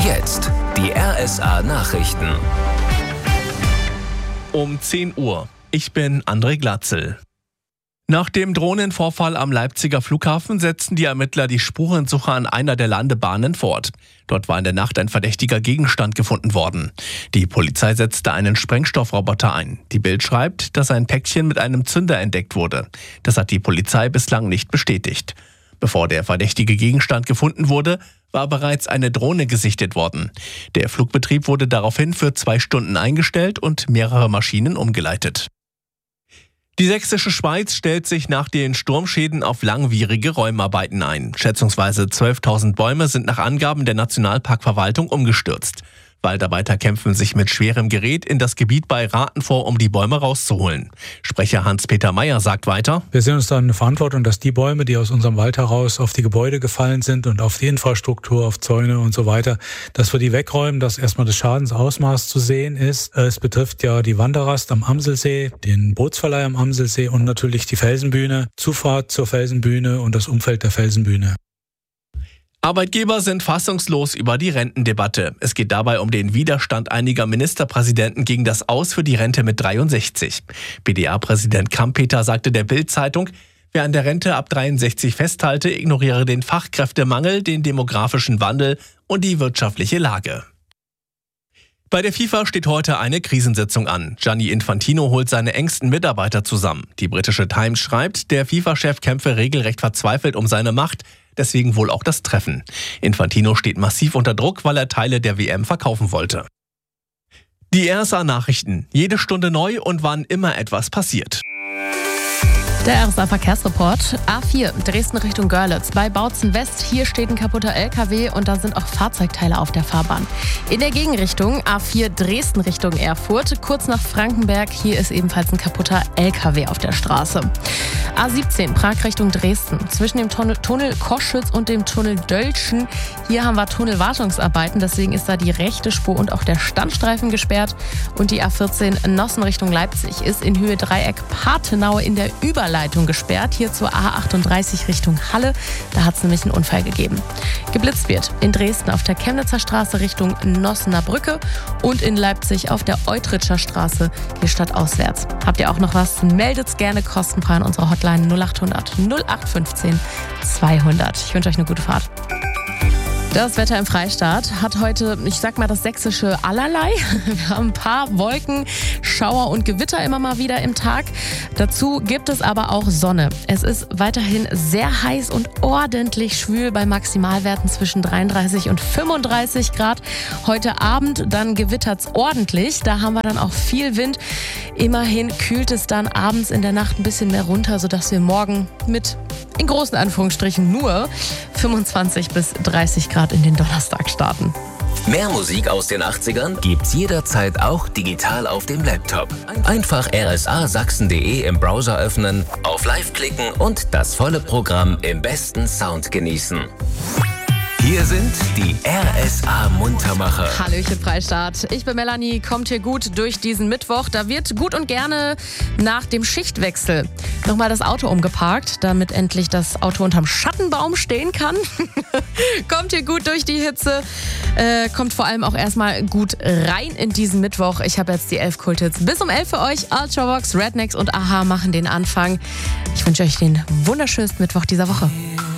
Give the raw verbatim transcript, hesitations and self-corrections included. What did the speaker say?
Jetzt die R S A-Nachrichten. Um zehn Uhr. Ich bin André Glatzel. Nach dem Drohnenvorfall am Leipziger Flughafen setzten die Ermittler die Spurensuche an einer der Landebahnen fort. Dort war in der Nacht ein verdächtiger Gegenstand gefunden worden. Die Polizei setzte einen Sprengstoffroboter ein. Die Bild schreibt, dass ein Päckchen mit einem Zünder entdeckt wurde. Das hat die Polizei bislang nicht bestätigt. Bevor der verdächtige Gegenstand gefunden wurde, war bereits eine Drohne gesichtet worden. Der Flugbetrieb wurde daraufhin für zwei Stunden eingestellt und mehrere Maschinen umgeleitet. Die sächsische Schweiz stellt sich nach den Sturmschäden auf langwierige Räumarbeiten ein. Schätzungsweise zwölftausend Bäume sind nach Angaben der Nationalparkverwaltung umgestürzt. Waldarbeiter kämpfen sich mit schwerem Gerät in das Gebiet bei Rathen vor, um die Bäume rauszuholen. Sprecher Hans-Peter Meyer sagt weiter: Wir sehen uns dann eine Verantwortung, dass die Bäume, die aus unserem Wald heraus auf die Gebäude gefallen sind und auf die Infrastruktur, auf Zäune und so weiter, dass wir die wegräumen, dass erstmal das Schadensausmaß zu sehen ist. Es betrifft ja die Wanderrast am Amselsee, den Bootsverleih am Amselsee und natürlich die Felsenbühne, Zufahrt zur Felsenbühne und das Umfeld der Felsenbühne. Arbeitgeber sind fassungslos über die Rentendebatte. Es geht dabei um den Widerstand einiger Ministerpräsidenten gegen das Aus für die Rente mit dreiundsechzig. B D A-Präsident Kampeter sagte der Bild-Zeitung, wer an der Rente ab dreiundsechzig festhalte, ignoriere den Fachkräftemangel, den demografischen Wandel und die wirtschaftliche Lage. Bei der FIFA steht heute eine Krisensitzung an. Gianni Infantino holt seine engsten Mitarbeiter zusammen. Die britische Times schreibt, der FIFA-Chef kämpfe regelrecht verzweifelt um seine Macht, deswegen wohl auch das Treffen. Infantino steht massiv unter Druck, weil er Teile der W M verkaufen wollte. Die R S A-Nachrichten. Jede Stunde neu und wann immer etwas passiert. Der R S A-Verkehrsreport. A vier, Dresden Richtung Görlitz. Bei Bautzen West, hier steht ein kaputter L K W und da sind auch Fahrzeugteile auf der Fahrbahn. In der Gegenrichtung, A vier Dresden Richtung Erfurt, kurz nach Frankenberg, hier ist ebenfalls ein kaputter L K W auf der Straße. A siebzehn, Prag Richtung Dresden. Zwischen dem Tunnel, Tunnel Koschütz und dem Tunnel Döltschen, hier haben wir Tunnelwartungsarbeiten, deswegen ist da die rechte Spur und auch der Standstreifen gesperrt. Und die A vierzehn Nossen Richtung Leipzig ist in Höhe Dreieck Pathenaue in der Überleitung gesperrt, hier zur A achtunddreißig Richtung Halle. Da hat es nämlich einen Unfall gegeben. Geblitzt wird in Dresden auf der Chemnitzer Straße Richtung Nossener Brücke und in Leipzig auf der Eutritscher Straße, hier stadtauswärts. Habt ihr auch noch was? Meldet's gerne kostenfrei an unserer Hotline null achthundert null acht fünfzehn zweihundert. Ich wünsche euch eine gute Fahrt. Das Wetter im Freistaat hat heute, ich sag mal, das sächsische Allerlei. Wir haben ein paar Wolken, Schauer und Gewitter immer mal wieder im Tag. Dazu gibt es aber auch Sonne. Es ist weiterhin sehr heiß und ordentlich schwül bei Maximalwerten zwischen dreiunddreißig und fünfunddreißig Grad. Heute Abend dann gewittert es ordentlich. Da haben wir dann auch viel Wind. Immerhin kühlt es dann abends in der Nacht ein bisschen mehr runter, sodass wir morgen mit, in großen Anführungsstrichen, nur fünfundzwanzig bis dreißig Grad in den Donnerstag starten. Mehr Musik aus den achtzigern gibt's jederzeit auch digital auf dem Laptop. Einfach r s a sachsen punkt d e im Browser öffnen, auf Live klicken und das volle Programm im besten Sound genießen. Hier sind die R S A-Muntermacher. Hallöchen Freistaat. Ich bin Melanie, kommt hier gut durch diesen Mittwoch. Da wird gut und gerne nach dem Schichtwechsel nochmal das Auto umgeparkt, damit endlich das Auto unterm Schattenbaum stehen kann. Kommt hier gut durch die Hitze. Äh, kommt vor allem auch erstmal gut rein in diesen Mittwoch. Ich habe jetzt die elf Kulthits bis um elf für euch. Ultravox, Rednecks und Aha machen den Anfang. Ich wünsche euch den wunderschönsten Mittwoch dieser Woche.